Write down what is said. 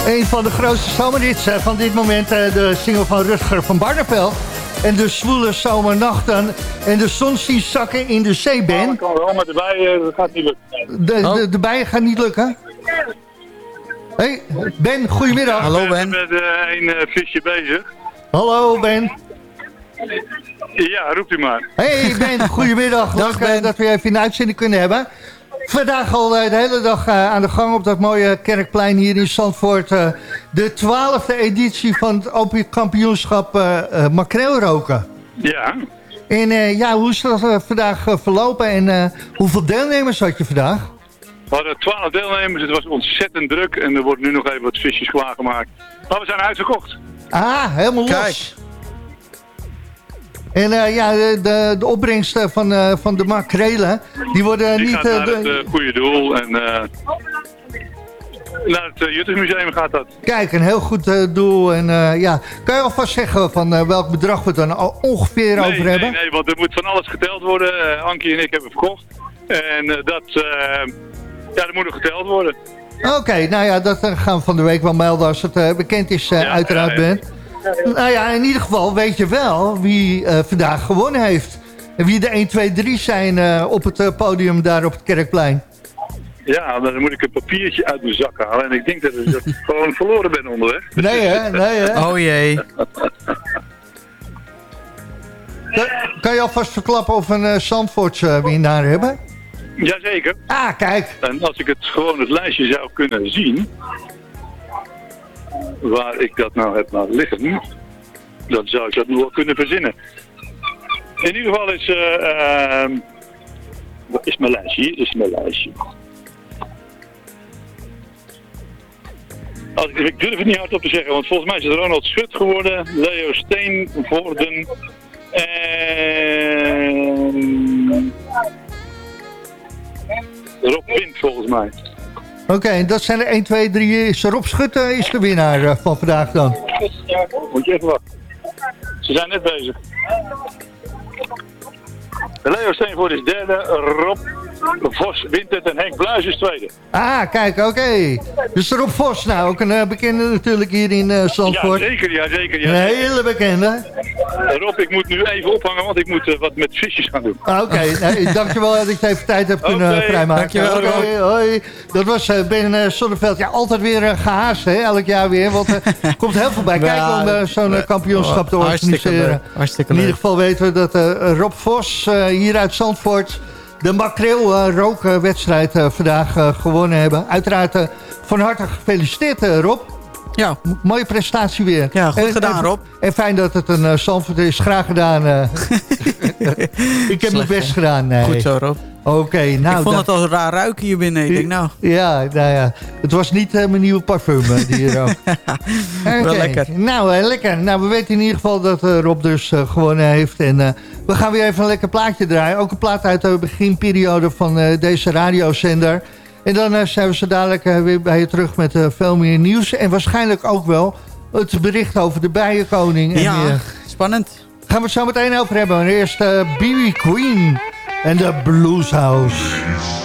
Een van de grootste zomerhits van dit moment. De single van Rutger van Barneveld. En de zwoele zomernachten. En de zon zien zakken in de zee, Ben. Dat kan wel, maar de bijen gaat niet lukken. De bijen gaan niet lukken? Hey, Ben, goedemiddag. Hallo, Ben. Ik ben met een visje bezig. Hallo, Ben. Ja, roept u maar. Hey, Ben, goedemiddag. Dag, Leuk Ben. dat we even in de uitzending kunnen hebben. Vandaag al de hele dag aan de gang op dat mooie Kerkplein hier in Zandvoort. De 12e editie van het Open Kampioenschap makreelroken. Ja. En hoe is dat vandaag verlopen en hoeveel deelnemers had je vandaag? We hadden 12 deelnemers, het was ontzettend druk en er worden nu nog even wat visjes klaargemaakt. Maar we zijn uitverkocht. Ah, helemaal los. Kijk. En de opbrengst van de makrelen, die worden Die niet... gaat naar het goede doel en naar het Juttersmuseum gaat dat. Kijk, een heel goed doel. En kan je alvast zeggen van welk bedrag we het dan al ongeveer over hebben? Nee, want er moet van alles geteld worden. Ankie en ik hebben verkocht. En dat moet nog geteld worden. Oké, nou ja, dat gaan we van de week wel melden als het bekend is, uiteraard, ja. Ben. Nou ja, in ieder geval weet je wel wie vandaag gewonnen heeft. En wie de 1, 2, 3 zijn op het podium daar op het Kerkplein. Ja, dan moet ik een papiertje uit mijn zak halen. En ik denk dat ik gewoon verloren ben onderweg. Nee hè? Oh jee. Kan je alvast verklappen of we een Zandvoortse winnaar hebben? Jazeker. Ah, kijk. En als ik het lijstje zou kunnen zien, waar ik dat nou heb laten liggen, dan zou ik dat nu wel kunnen verzinnen. In ieder geval is, wat is mijn lijstje? Hier is mijn lijstje. Ik durf het niet hardop te zeggen, want volgens mij is het Ronald Schut geworden, Leo Steenvoorden en Rob Wind volgens mij. Oké, dat zijn de 1, 2, 3. Rob Schutte is de winnaar van vandaag dan. Moet je even wachten. Ze zijn net bezig. Leo Steenvoort is derde, Rob Vos wint het en Henk Bluis is tweede. Ah, kijk, oké. Dus Rob Vos, nou ook een bekende natuurlijk hier in Zandvoort. Ja, zeker. Een hele bekende. Rob, ik moet nu even ophangen, want ik moet wat met visjes gaan doen. Ah, oké, nee, dankjewel dat je even tijd hebt kunnen vrijmaken. Dankjewel, Rob. Okay, hoi. Dat was Ben Sonneveld. Ja, altijd weer gehaast, hè, elk jaar weer. Want er komt heel veel bij kijken om zo'n kampioenschap te organiseren. Hartstikke In leuk. ieder geval weten we dat Rob Vos hier uit Zandvoort de makreel-rookwedstrijd vandaag gewonnen hebben. Uiteraard van harte gefeliciteerd, Rob. Ja. Mooie prestatie weer. Ja, goed gedaan, Rob. En fijn dat het een Zandvoort is. Graag gedaan. Ik heb mijn best gedaan. Nee. Goed zo, Rob. Oké, nou... Ik vond het al raar ruiken hier binnen. Ik denk, nou... Ja, nou ja. Het was niet mijn nieuwe parfum die hier ook. Wel lekker. Nou, lekker. Nou, we weten in ieder geval dat Rob dus gewonnen heeft. En we gaan weer even een lekker plaatje draaien. Ook een plaat uit de beginperiode van deze radiozender. En dan zijn we zo dadelijk weer bij je terug met veel meer nieuws. En waarschijnlijk ook wel het bericht over de Bijenkoning. Ja, en, spannend. gaan we het zo meteen over hebben. Eerst B.B. Queen en de Blues House.